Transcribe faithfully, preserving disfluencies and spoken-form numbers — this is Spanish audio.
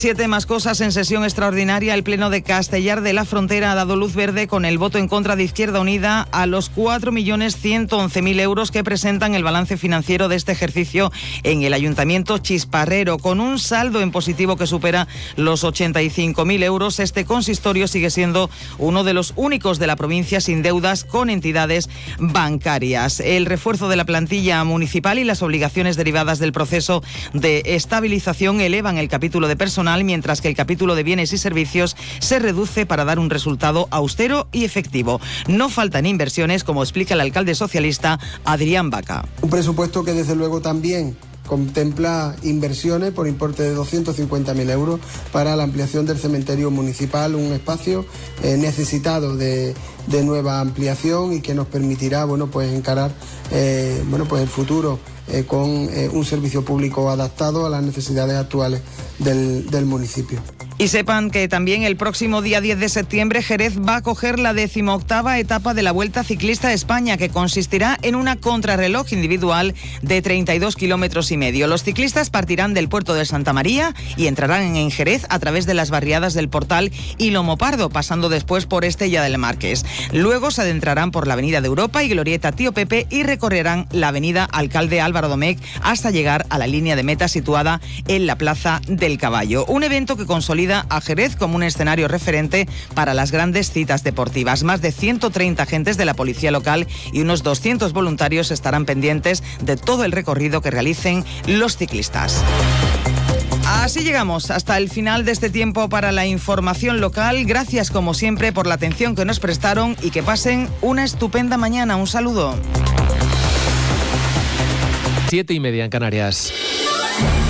Siete más cosas en sesión extraordinaria. El Pleno de Castellar de la Frontera ha dado luz verde con el voto en contra de Izquierda Unida a los cuatro millones ciento once mil euros que presentan el balance financiero de este ejercicio en el Ayuntamiento Chisparrero. Con un saldo en positivo que supera los ochenta y cinco mil euros, este consistorio sigue siendo uno de los únicos de la provincia sin deudas con entidades bancarias. El refuerzo de la plantilla municipal y las obligaciones derivadas del proceso de estabilización elevan el capítulo de personal, mientras que el capítulo de bienes y servicios se reduce para dar un resultado austero y efectivo. No faltan inversiones, como explica el alcalde socialista Adrián Baca. Un presupuesto que desde luego también contempla inversiones por importe de doscientos cincuenta mil euros para la ampliación del cementerio municipal, un espacio eh, necesitado de, de nueva ampliación y que nos permitirá, bueno, pues encarar eh, bueno, pues el futuro eh, con eh, un servicio público adaptado a las necesidades actuales del, del municipio. Y sepan que también el próximo día diez de septiembre Jerez va a acoger la decimoctava etapa de la Vuelta Ciclista a España, que consistirá en una contrarreloj individual de treinta y dos kilómetros y medio. Los ciclistas partirán del puerto de Santa María y entrarán en Jerez a través de las barriadas del Portal y Lomo Pardo, pasando después por Estella del Marqués. Luego se adentrarán por la Avenida de Europa y Glorieta Tío Pepe y recorrerán la Avenida Alcalde Álvaro Domecq hasta llegar a la línea de meta situada en la Plaza del Caballo. Un evento que consolida a Jerez como un escenario referente para las grandes citas deportivas. Más de ciento treinta agentes de la policía local y unos doscientos voluntarios estarán pendientes de todo el recorrido que realicen los ciclistas. Así llegamos hasta el final de este tiempo para la información local. Gracias, como siempre, por la atención que nos prestaron y que pasen una estupenda mañana. Un saludo. Siete y media en Canarias.